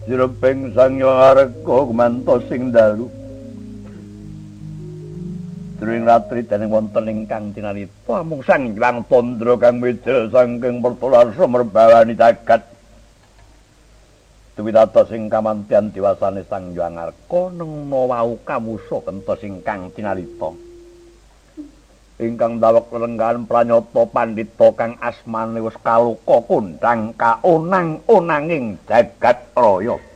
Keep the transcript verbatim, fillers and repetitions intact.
Jrebing sang Hyang kumantos sing dalu. During ratri dening wonten ingkang tinarita mung sang Hyang Tandra kang medal saking pertular sumerbawani jagat. Duwidata sing kamantian diwasane sang Hyang Arka nengna wau kamusa kentos ingkang tinarita. Ingkang dawek lenggahan pranyata pandhita kang asmane wis kaluka kondhang kaonang-onanging jagat raya.